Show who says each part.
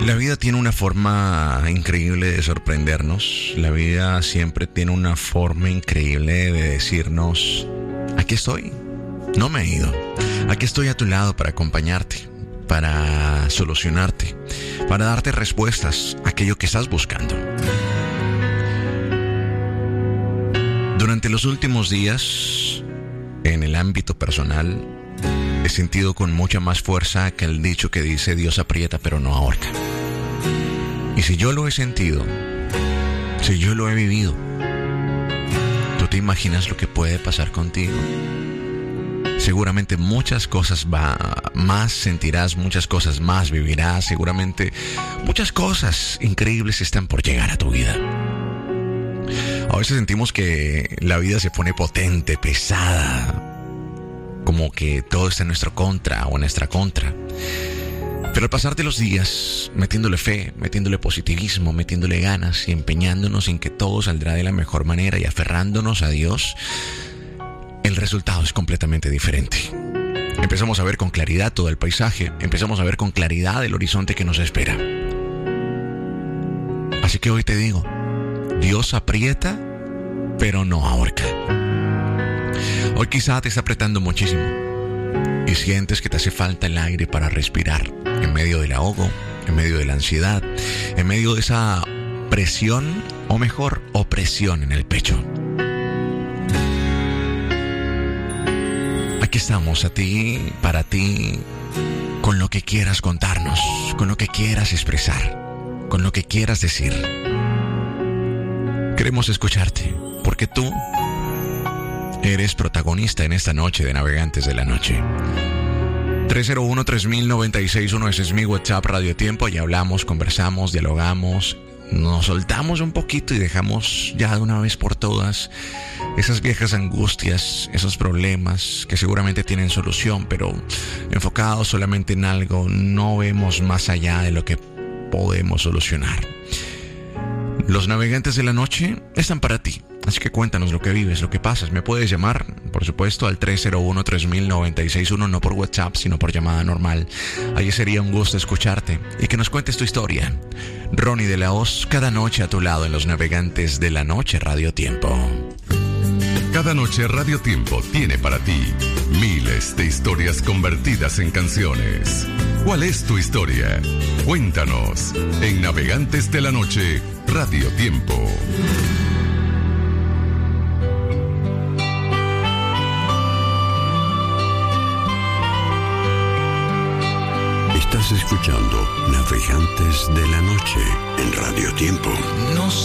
Speaker 1: La vida tiene una forma increíble de sorprendernos. La vida siempre tiene una forma increíble de decirnos: aquí estoy, no me he ido. Aquí estoy a tu lado para acompañarte, para solucionarte, para darte respuestas a aquello que estás buscando. Durante los últimos días, en el ámbito personal, he sentido con mucha más fuerza aquel dicho que dice: Dios aprieta pero no ahorca. Y si yo lo he sentido, si yo lo he vivido, ¿tú te imaginas lo que puede pasar contigo? Seguramente muchas cosas más sentirás, muchas cosas más vivirás, seguramente muchas cosas increíbles están por llegar a tu vida. A veces sentimos que la vida se pone potente, pesada, como que todo está en nuestra contra o en nuestra contra. Pero al pasar de los días, metiéndole fe, metiéndole positivismo, metiéndole ganas y empeñándonos en que todo saldrá de la mejor manera y aferrándonos a Dios, el resultado es completamente diferente. Empezamos a ver con claridad todo el paisaje, empezamos a ver con claridad el horizonte que nos espera. Así que hoy te digo: Dios aprieta, pero no ahorca. Hoy quizá te está apretando muchísimo y sientes que te hace falta el aire para respirar, en medio del ahogo, en medio de la ansiedad, en medio de esa presión, o mejor, opresión en el pecho. Aquí estamos, a ti, para ti, con lo que quieras contarnos, con lo que quieras expresar, con lo que quieras decir. Queremos escucharte, porque tú eres protagonista en esta noche de Navegantes de la Noche. 301-3096-1, ese es mi WhatsApp Radio Tiempo. Y hablamos, conversamos, dialogamos, nos soltamos un poquito y dejamos ya de una vez por todas esas viejas angustias, esos problemas que seguramente tienen solución, pero enfocados solamente en algo, no vemos más allá de lo que podemos solucionar. Los Navegantes de la Noche están para ti, así que cuéntanos lo que vives, lo que pasas. Me puedes llamar, por supuesto, al 301-3096-1, no por WhatsApp, sino por llamada normal. Allí sería un gusto escucharte y que nos cuentes tu historia. Ronnie de la Hoz, cada noche a tu lado en Los Navegantes de la Noche Radio Tiempo.
Speaker 2: Cada noche Radio Tiempo tiene para ti miles de historias convertidas en canciones. ¿Cuál es tu historia? Cuéntanos en Navegantes de la Noche Radio Tiempo.
Speaker 3: Estás escuchando Navegantes de la Noche en Radio Tiempo.
Speaker 1: No